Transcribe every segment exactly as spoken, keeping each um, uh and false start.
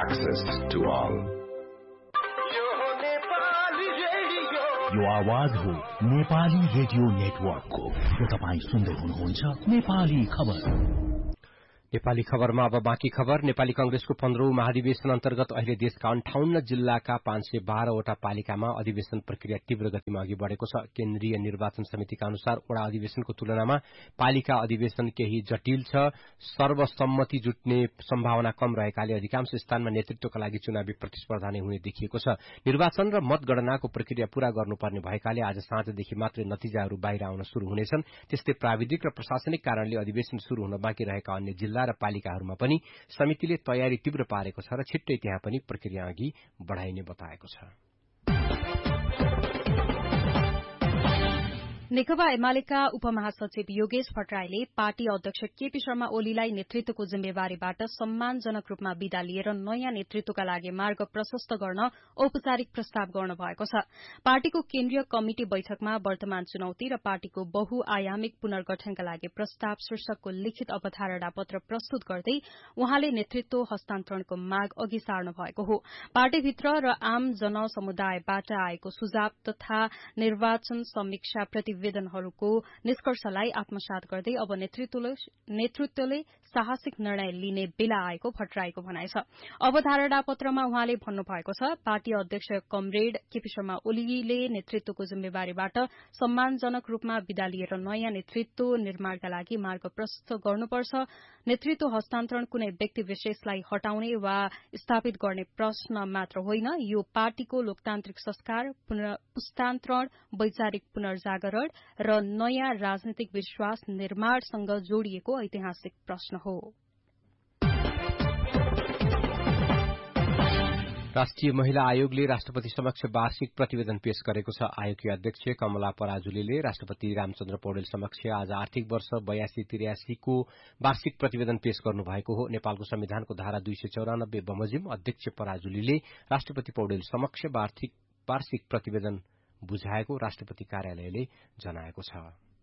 access to all. यो आवाज हो नेपाली रेडियो नेटवर्कको। यो तपाई सुन्दै हुनुहुन्छ नेपाली खबर। नेपाली खबरमा अब बाँकी खबर। नेपाली कंग्रेसको पन्ध्रौं महाधिवेशन अन्तर्गत अहिले देशका अन्ठाउन्न जिल्लाका पाँच सय बाह्रवटा पालिकामा अधिवेशन प्रक्रिया तीव्र गतिमा अघि बढ़ेको छ। केन्द्रीय निर्वाचन समितिका अनुसार वडा अधिवेशनको तुलनामा पालिका अधिवेशन केही जटिल छ। सर्वसम्मति जुट्ने सम्भावना कम रहेकाले अधिकांश स्थानमा नेतृत्वका लागि चुनावी प्रतिस्पर्धा नै हुने देखिएको छ। निर्वाचन र मतगणनाको प्रक्रिया पूरा गर्नुपर्ने भएकाले आज साँझदेखि मात्रै नतिजाहरू बाहिर आउन शुरू हुनेछन्। त्यस्तै प्राविधिक र प्रशासनिक कारणले अधिवेशन शुरू हुन बाँकी रहेका अन्य जिल्ला र पालिकाहरूमा पनि समितिले तयारी तीव्र पारेको छ र छिट्टै त्यहाँ पनि प्रक्रिया अघि बढ़ाइने बताएको छ। नेकपा एमालेका उपमहासचिव योगेश भट्टराईले पार्टी अध्यक्ष केपी शर्मा ओलीलाई नेतृत्वको जिम्मेवारीबाट सम्मानजनक रूपमा विदा लिएर नयाँ नेतृत्वका लागि मार्ग प्रशस्त गर्न औपचारिक प्रस्ताव गर्नु भएको छ। पार्टीको केन्द्रीय कमिटि बैठकमा वर्तमान चुनौती र पार्टीको बहुआयामिक पुनर्गठनका लागि प्रस्ताव शीर्षकको लिखित अवधारणा पत्र प्रस्तुत गर्दै उहाँले नेतृत्व हस्तान्तरणको माग अघि सार्नु भएको हो। पार्टीभित्र र आम जनसमुदायबाट आएको सुझाव तथा निर्वाचन समीक्षा प्रति वेदनहरूको निष्कर्षलाई आत्मसात गर्दै अब नेतृत्वले नेतृत्वले साहसिक निर्णय लिने बेला आएको भट्टराईको भनाइ छ। अवधारणा पत्रमा उहाँले भन्नुभएको छ, पार्टी अध्यक्ष कमरेड केपी शर्मा ओलीले नेतृत्वको जिम्मेवारीबाट सम्मानजनक रूपमा विदा लिएर नयाँ नेतृत्व निर्माणका लागि मार्ग प्रशस्त गर्नुपर्छ। नेतृत्व हस्तान्तरण कुनै व्यक्ति विशेषलाई हटाउने वा स्थापित गर्ने प्रश्न मात्र होइन, यो पार्टीको लोकतान्त्रिक संस्कार, पुस्तान्तरण, वैचारिक पुनर्जागरण र नयाँ राजनीतिक विश्वास निर्माणसँग जोडिएको ऐतिहासिक प्रश्न हो। राष्ट्रिय महिला आयोगले राष्ट्रपति समक्ष वार्षिक प्रतिवेदन पेश गरेको छ। आयोगकी अध्यक्ष कमला पराजुलीले राष्ट्रपति रामचन्द्र पौडेल समक्ष आज आर्थिक वर्ष बयासी त्रियासीको वार्षिक प्रतिवेदन पेश गर्नुभएको हो। नेपालको संविधानको धारा दुई सय चौरानब्बे बमोजिम अध्यक्ष पराजुलीले राष्ट्रपति पौडेल समक्ष वार्षिक प्रतिवेदन बुझाएको राष्ट्रपति कार्यालयले जनाएको छ।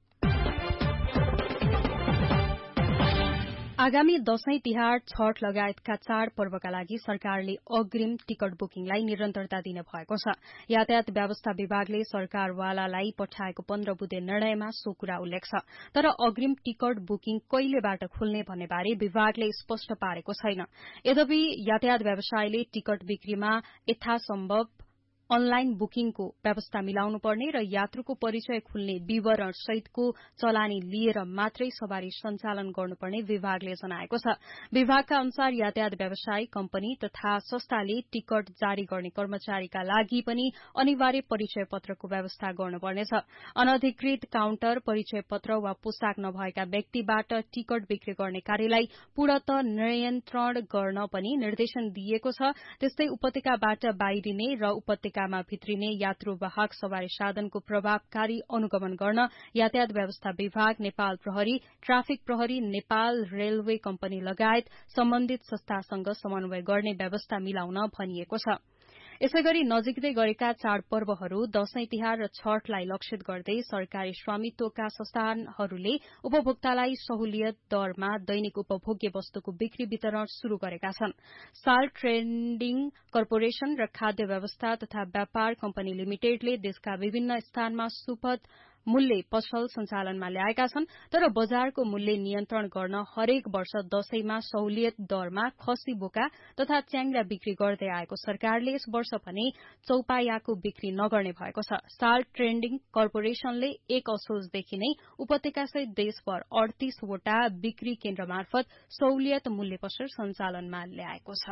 आगामी दशैं तिहार छठ लगायतका चाड पर्वका लागि सरकारले अग्रिम टिकट बुकिङलाई निरन्तरता दिने भएको छ। यातायात व्यवस्था विभागले सरकारवालालाई पठाएको पन्ध्र बुधे निर्णयमा सो कुरा उल्लेख छ। तर अग्रिम टिकट बुकिङ कहिलेबाट खुल्ने भन्ने बारे विभागले स्पष्ट पारेको छैन। यद्यपि यातायात व्यवसायले टिकट बिक्रीमा यथासम्भव अनलाइन बुकिङको व्यवस्था मिलाउनु पर्ने र यात्रुको परिचय खुल्ने विवरण सहितको चलानी लिएर मात्रै सवारी सञ्चालन गर्नुपर्ने विभागले जनाएको छ। विभागका अनुसार यातायात व्यवसाय कम्पनी तथा संस्थाले टिकट जारी गर्ने कर्मचारीका लागि पनि अनिवार्य परिचय पत्रको व्यवस्था गर्नुपर्नेछ। अनधिकृत काउन्टर, परिचय पत्र वा पोसाक नभएका व्यक्तिबाट टिकट बिक्री गर्ने कार्यलाई पूर्णतः नियन्त्रण गर्न पनि निर्देशन दिइएको छ। त्यस्तै उपत्यकाबाट बाहिरिने र उपत्यका मा भित्रिने यात्रुवाहक सवारी साधनको प्रभावकारी अनुगमन गर्न यातायात व्यवस्था विभाग, नेपाल प्रहरी, ट्राफिक प्रहरी, नेपाल रेलवे कम्पनी लगायत सम्बन्धित संस्थासँग समन्वय गर्ने व्यवस्था मिलाउन भनिएको छ। यसैगरी नजिकै गरेका चाडपर्वहरू दशैं तिहार र छठलाई लक्षित गर्दै सरकारी स्वामित्वका संस्थानहरूले उपभोक्तालाई सहुलियत दरमा दैनिक उपभोग्य वस्तुको बिक्री वितरण शुरू गरेका छन्। साल ट्रेडिङ कर्पोरेशन र खाद्य व्यवस्था तथा व्यापार कम्पनी लिमिटेडले देशका विभिन्न स्थानमा सुपथ मूल्य पसल सञ्चालनमा ल्याएका छन्। तर बजारको मूल्य नियन्त्रण गर्न हरेक वर्ष दशैंमा सहुलियत दरमा खसी बोका तथा च्याङ्ग्रा बिक्री गर्दै आएको सरकारले यस वर्ष पनि चौपायाको बिक्री नगर्ने भएको छ। साल ट्रेडिङ कर्पोरेशनले एक असोजदेखि नै उपत्यकासहित देशभर अडतीसवटा बिक्री केन्द्र मार्फत सहुलियत मूल्य पसल सञ्चालनमा ल्याएको छ।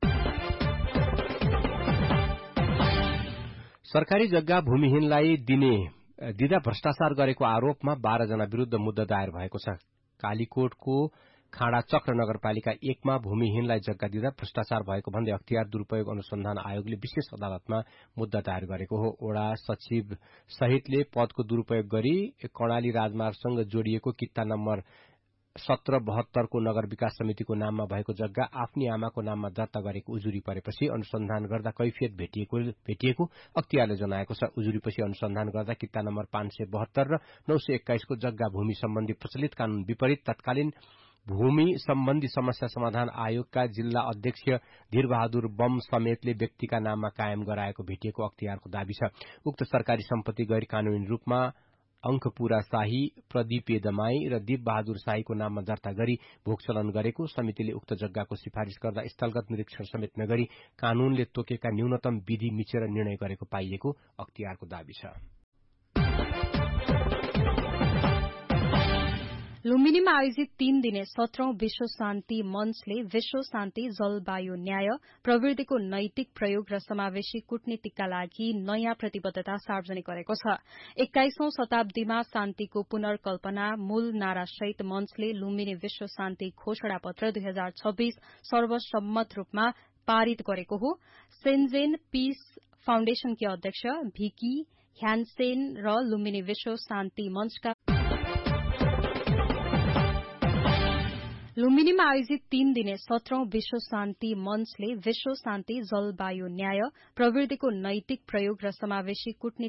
सरकारी जग्गा भूमिहीनलाई दिने दिदा भ्रष्टाचार गरेको आरोपमा बाह्र जना विरूद्ध मुद्दा दायर भएको छ। कालीकोटको खाँडा चक्र नगरपालिका एकमा भूमिहीनलाई जग्गा दिँदा भ्रष्टाचार भएको भन्दै अख्तियार दुरूपयोग अनुसन्धान आयोगले विशेष अदालतमा मुद्दा दायर गरेको हो। वडा सचिव सहितले पदको दुरूपयोग गरी कर्णाली राजमार्गसँग जोडिएको किता नम्बर सत्र बहत्तरको नगर विकास समितिको नाममा भएको जग्गा आफ्नी आमाको नाममा दर्ता गरेको उजुरी परेपछि अनुसन्धान गर्दा कैफियत भेटिएको भेटिएको अख्तियारले जनाएको छ। उजुरीपछि अनुसन्धान गर्दा किता नम्बर पाँच सय बहत्तर र नौ सय एक्काइसको जग्गा भूमि सम्बन्धी प्रचलित कानून विपरीत तत्कालीन भूमि सम्बन्धी समस्या समाधान आयोगका जिल्ला अध्यक्ष धीरबहादुर बम समेतले व्यक्तिका नाममा कायम गराएको भेटिएको अख्तियारको दावी छ। उक्त सरकारी सम्पत्ति गैर कानूनी रूपमा अंकपुरा शाही, प्रदीप दमाई र दीप बहादुर शाहीको नाममा दर्ता गरी भोगचलन गरेको समितिले उक्त जग्गाको सिफारिश गर्दा स्थलगत निरीक्षण समेत नगरी कानूनले तोकेका न्यूनतम विधि मिचेर निर्णय गरेको पाइएको अख्तियारको दावी छ। लुम्बिनीमा आयोजित तीन दिने सत्रौं विश्व शान्ति मंचले विश्व शान्ति, जलवायु न्याय, प्रवृत्तिको नैतिक प्रयोग र समावेशी कूटनीतिका लागि नयाँ प्रतिबद्धता सार्वजनिक गरेको छ। एक्काइसौं शताब्दीमा शान्तिको पुनर्कल्पना मूल नारासहित मंचले लुम्बिनी विश्व शान्ति घोषणा पत्र दुई हजार छब्बीस सर्वसम्मत रूपमा पारित गरेको हो। सेन्जेन पीस फाउण्डेशनकी अध्यक्ष भिकी ह्यान्सेन र लुम्बिनी विश्व शान्ति मंचका लुम्बिनीमा आयोजित तीन दिने सत्रौं विश्व शान्ति मंचले विश्व शान्ति, जलवायु न्याय, प्रवृत्तिको नैतिक प्रयोग र समावेशी कूटनीति